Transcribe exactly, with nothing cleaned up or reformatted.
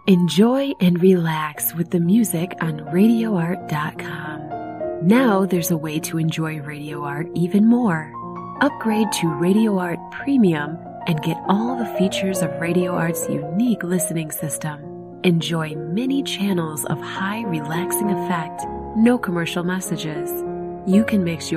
Enjoy and relax with the music on radio art dot com. Now there's a way to enjoy Radio Art even more. Upgrade to Radio Art Premium and get all the features of Radio Art's unique listening system. Enjoy many channels of high relaxing effect, no commercial messages. You can mix your